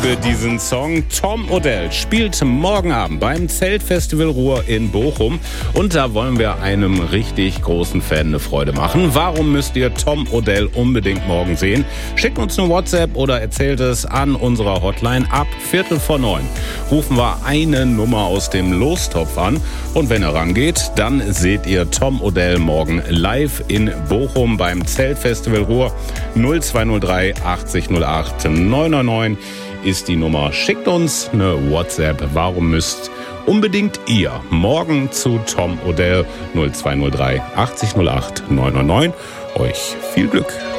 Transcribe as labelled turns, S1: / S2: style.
S1: für diesen Song. Tom Odell spielt morgen Abend beim Zeltfestival Ruhr in Bochum. Und da wollen wir einem richtig großen Fan eine Freude machen. Warum müsst ihr Tom Odell unbedingt morgen sehen? Schickt uns eine WhatsApp oder erzählt es an unserer Hotline ab 8:45. Rufen wir eine Nummer aus dem Lostopf an. Und wenn er rangeht, dann seht ihr Tom Odell morgen live in Bochum beim Zeltfestival Ruhr. 0203 80 08 999 ist die Nummer. Schickt uns eine WhatsApp. Warum müsst unbedingt ihr morgen zu Tom Odell? 0203 80 08 999. Euch viel Glück.